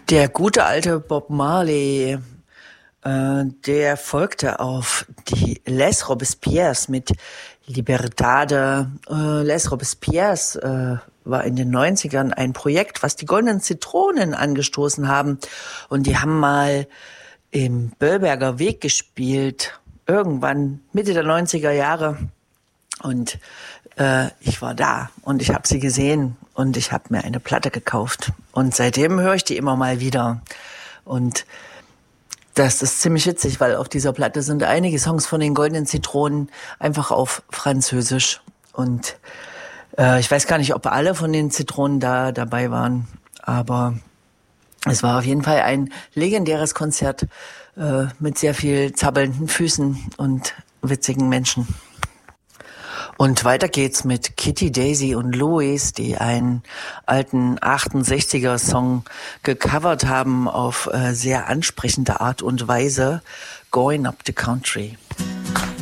Der gute alte Bob Marley, der folgte auf die Les Robespierres mit Libertade. Les Robespierres war in den 90ern ein Projekt, was die Goldenen Zitronen angestoßen haben. Und die haben mal im Böllberger Weg gespielt, irgendwann Mitte der 90er Jahre. Und ich war da und ich habe sie gesehen und ich habe mir eine Platte gekauft. Und seitdem höre ich die immer mal wieder. Und das ist ziemlich witzig, weil auf dieser Platte sind einige Songs von den Goldenen Zitronen einfach auf Französisch. Und ich weiß gar nicht, ob alle von den Zitronen da dabei waren, aber es war auf jeden Fall ein legendäres Konzert mit sehr viel zappelnden Füßen und witzigen Menschen. Und weiter geht's mit Kitty, Daisy und Louis, die einen alten 68er-Song gecovert haben auf sehr ansprechende Art und Weise, Going Up the Country.